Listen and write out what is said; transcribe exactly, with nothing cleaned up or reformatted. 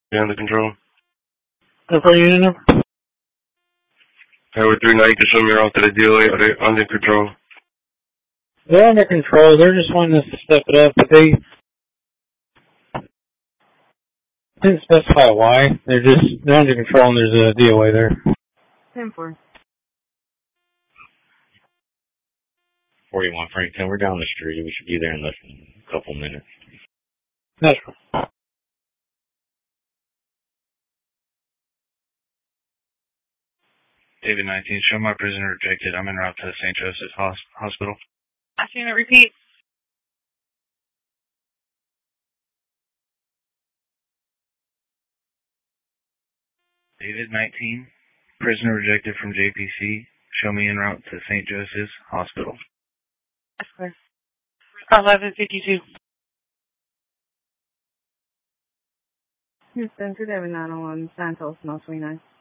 You under control? How far are you in them? Tower three nine, you can show me around to the D O A. Are they under control? They're under control. They're just wanting us to step it up, but they didn't specify why. They're just, they're under control and there's a D O A there. ten four. forty-one Franklin, we're down the street. We should be there in less than a couple minutes. That's right. David nineteen, show my prisoner rejected. I'm en route to Saint Joseph's Hospital. Last unit, repeat. David nineteen, prisoner rejected from J P C. Show me en route to Saint Joseph's Hospital. That's clear. eleven fifty-two. Houston, two David nine oh one, Santos, no twenty-nine.